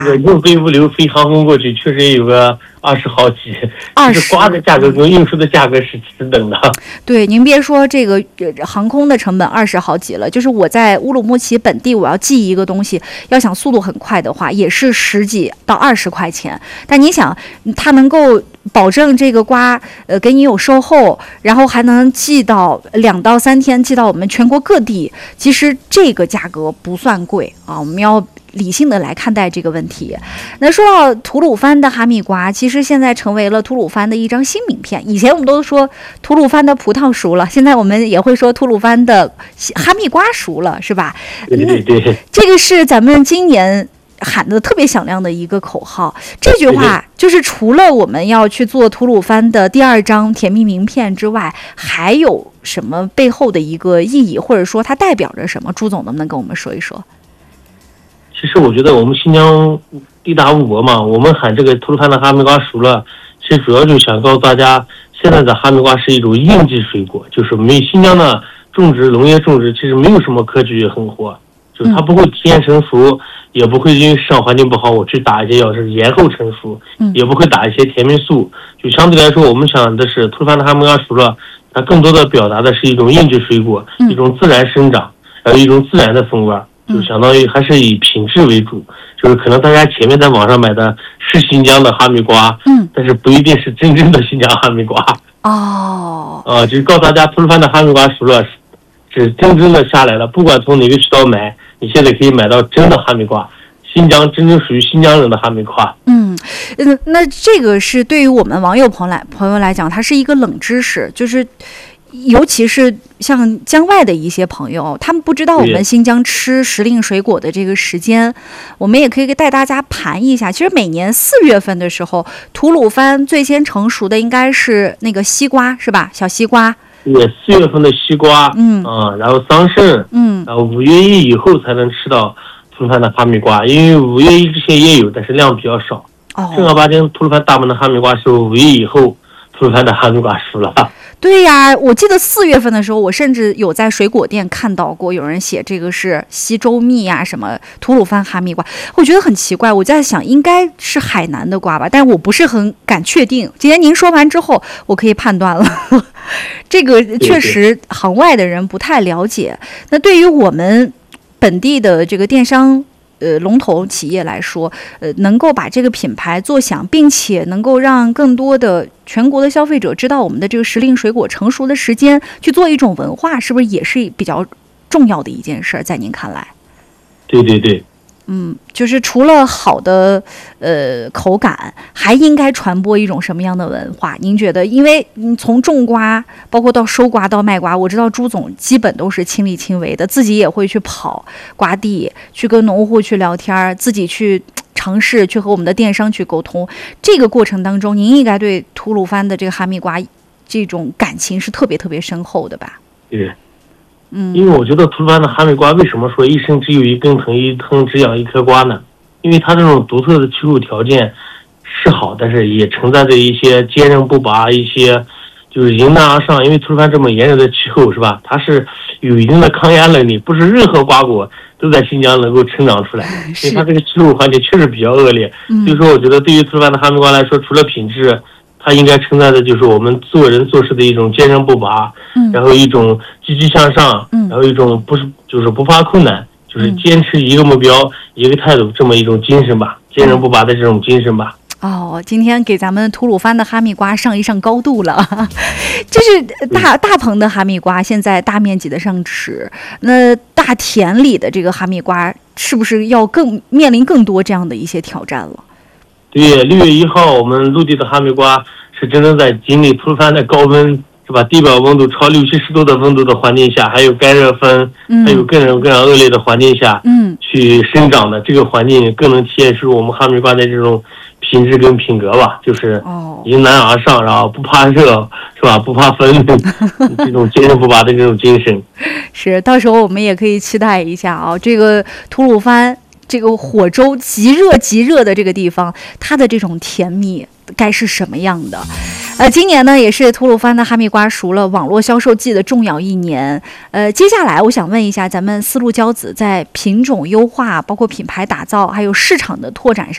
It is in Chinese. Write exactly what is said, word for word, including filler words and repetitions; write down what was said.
用飞物流飞航空过去，确实也有个二十好几，二十瓜的价格跟运输的价格是此等的。 对，您别说这个航空的成本二十好几了，就是我在乌鲁木齐本地，我要寄一个东西，要想速度很快的话，也是十几到二十块钱。但你想，它能够保证这个瓜呃给你有售后，然后还能寄到两到三天，寄到我们全国各地，其实这个价格不算贵啊，我们要理性的来看待这个问题。那说到吐鲁番的哈密瓜，其实现在成为了吐鲁番的一张新名片。以前我们都说吐鲁番的葡萄熟了，现在我们也会说吐鲁番的哈密瓜熟了，是吧？ 对对对， 这个是咱们今年喊的特别响亮的一个口号。这句话就是除了我们要去做吐鲁番的第二张甜蜜名片之外，还有什么背后的一个意义，或者说它代表着什么？朱总能不能跟我们说一说？ 其实我觉得我们新疆地大物博嘛，我们喊这个吐鲁番的哈密瓜熟了，其实主要就想告诉大家，现在的哈密瓜是一种应季水果，就是没新疆的种植农业种植其实没有什么科技狠活，就是它不会提前成熟，也不会因为市场环境不好我去打一些药是延后成熟，也不会打一些甜蜜素，就相对来说我们想的是吐鲁番的哈密瓜熟了，它更多的表达的是一种应季水果，一种自然生长，还有一种自然的风味，就相当于还是以品质为主，就是可能大家前面在网上买的是新疆的哈密瓜，嗯，但是不一定是真正的新疆哈密瓜。哦，啊，就是告诉大家，吐鲁番的哈密瓜熟了，是真正的下来了。不管从哪个渠道买，你现在可以买到真的哈密瓜，新疆真正属于新疆人的哈密瓜。 嗯，那这个是对于我们网友朋友来朋友来讲，它是一个冷知识，就是。尤其是像疆外的一些朋友，他们不知道我们新疆吃时令水果的这个时间，我们也可以带大家盘一下。其实每年四月份的时候，吐鲁番最先成熟的应该是那个西瓜，是吧？小西瓜。 对，四月份的西瓜，嗯啊，然后桑葚，嗯，然后五月一以后才能吃到吐鲁番的哈密瓜，因为五月一之前也有，但是量比较少。哦，正儿八经吐鲁番大部分的哈密瓜是五月以后吐鲁番的哈密瓜熟了。 对呀，我记得四月份的时候，我甚至有在水果店看到过有人写这个是西周蜜呀、啊，什么吐鲁番哈密瓜，我觉得很奇怪。我在想，应该是海南的瓜吧，但是我不是很敢确定。今天您说完之后，我可以判断了，这个确实行外的人不太了解。那对于我们本地的这个电商。呃，龙头企业来说，呃，能够把这个品牌做响，并且能够让更多的全国的消费者知道我们的这个时令水果成熟的时间，去做一种文化，是不是也是比较重要的一件事？在您看来？ 对对对。 嗯，就是除了好的呃口感，还应该传播一种什么样的文化？您觉得？因为你从种瓜，包括到收瓜到卖瓜，我知道朱总基本都是亲力亲为的，自己也会去跑瓜地，去跟农户去聊天，自己去尝试，去和我们的电商去沟通。这个过程当中，您应该对吐鲁番的这个哈密瓜这种感情是特别特别深厚的吧？ 对。嗯，因为我觉得吐鲁番的哈密瓜为什么说一生只有一根藤，一藤只养一颗瓜呢？因为它这种独特的气候条件是好，但是也承载着一些坚韧不拔，一些就是迎难而上。因为吐鲁番这么炎热的气候，是吧？它是有一定的抗压能力，不是任何瓜果都在新疆能够成长出来，因为它这个气候环境确实比较恶劣。所以说，我觉得对于吐鲁番的哈密瓜来说，除了品质，它应该承载的就是我们做人做事的一种坚韧不拔，嗯，然后一种积极向上，嗯，然后一种不是就是不怕困难，就是坚持一个目标、嗯、一个态度这么一种精神吧，坚韧不拔的这种精神吧。 哦，今天给咱们吐鲁番的哈密瓜上一上高度了，就是大大棚的哈密瓜现在大面积的上市，那大田里的这个哈密瓜是不是要更面临更多这样的一些挑战了？ 对，六月一号，我们陆地的哈密瓜是真正在经历吐鲁番的高温，是吧？地表温度超六七十度的温度的环境下，还有干热风，嗯、还有各种各样恶劣的环境下，嗯，去生长的。这个环境更能体现出我们哈密瓜的这种品质跟品格吧，就是迎难而上，然后不怕热，是吧？不怕风，这种坚韧不拔的这种精神。 是，到时候我们也可以期待一下啊，这个吐鲁番。这个火州极热极热的这个地方，它的这种甜蜜该是什么样的？呃，今年呢也是吐鲁番的哈密瓜熟了网络销售季的重要一年。呃，接下来我想问一下，咱们丝路骄子在品种优化、包括品牌打造、还有市场的拓展上。